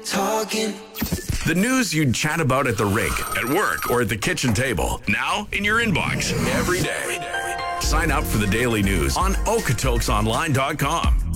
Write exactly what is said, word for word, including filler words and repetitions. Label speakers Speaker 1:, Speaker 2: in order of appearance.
Speaker 1: Talking.
Speaker 2: The news you'd chat about at the rink, at work, or at the kitchen table. Now in your inbox every day. Sign up for the daily news on Okotoks Online dot com.